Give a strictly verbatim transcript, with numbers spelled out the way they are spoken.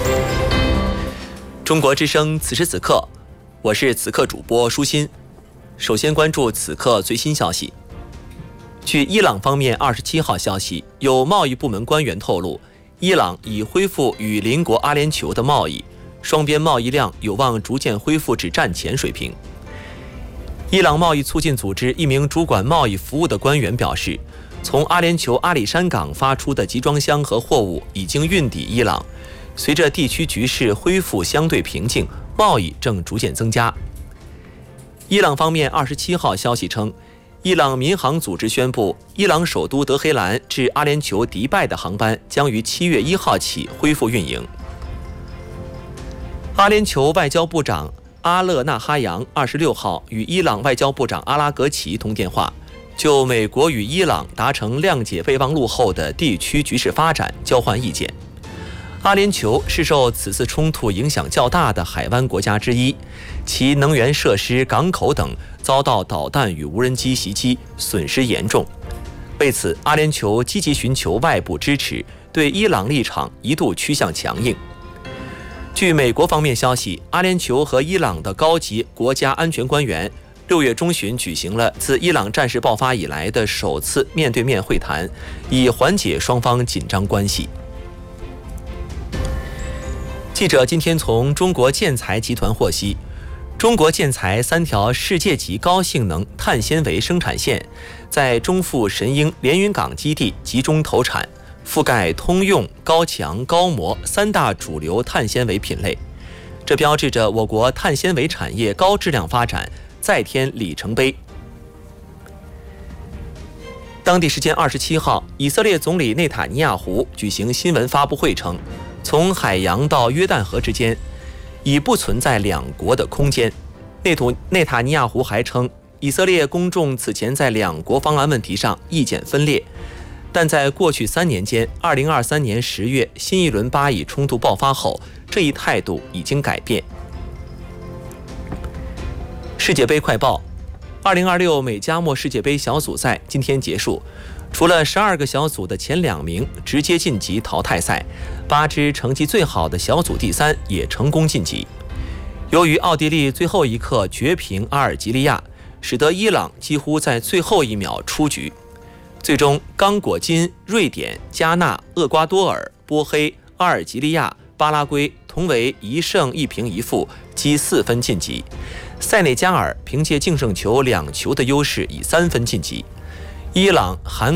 中国之声此时此刻，我是此刻主播舒心。首先关注此刻最新消息。据伊朗方面二十七号消息，有贸易部门官员透露，伊朗已恢复与邻国阿联酋的贸易，双边贸易量有望逐渐恢复至战前水平。伊朗贸易促进组织一名主管贸易服务的官员表示，从阿联酋阿里山港发出的集装箱和货物已经运抵伊朗。随着地区局势恢复相对平静，贸易正逐渐增加。伊朗方面二十七号消息称，伊朗民航组织宣布，伊朗首都德黑兰至阿联酋迪拜的航班将于七月一号起恢复运营。阿联酋外交部长阿勒纳哈扬二十六号与伊朗外交部长阿拉格齐通电话，就美国与伊朗达成谅解备忘录后的地区局势发展交换意见。阿联酋是受此次冲突影响较大的海湾国家之一，其能源设施、港口等遭到导弹与无人机袭击，损失严重。为此，阿联酋积极寻求外部支持，对伊朗立场一度趋向强硬。据美国方面消息，阿联酋和伊朗的高级国家安全官员六月中旬举行了自伊朗战事爆发以来的首次面对面会谈，以缓解双方紧张关系。记者今天从中国建材集团获悉，中国建材三条世界级高性能碳纤维生产线在中富神鹰连云港基地集中投产，覆盖通用、高强、高模三大主流碳纤维品类。这标志着我国碳纤维产业高质量发展再添里程碑。当地时间二十七号，以色列总理内塔尼亚胡举行新闻发布会称，从海洋到约旦河之间已不存在两国的空间。内图内塔尼亚胡还称，以色列公众此前在两国方案问题上意见分裂，但在过去三年间，二零二三年十月新一轮巴以冲突爆发后，这一态度已经改变。世界杯快报：二零二六美加墨世界杯小组赛今天结束，除了十二个小组的前两名直接晋级淘汰赛，八支成绩最好的小组第三也成功晋级。由于奥地利最后一刻绝平阿尔及利亚，使得伊朗几乎在最后一秒出局。最终，刚果金、瑞典、加纳、厄瓜多尔、波黑、阿尔及利亚、巴拉圭同为一胜一平一负，积四分晋级。塞内加尔凭借净胜球两球的优势以三分晋级。伊朗、韩